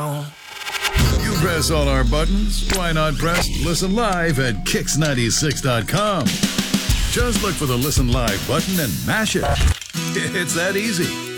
You press all our buttons. Why not press Listen Live at Kicks96.com? Just look for the Listen Live button and mash it. It's that easy.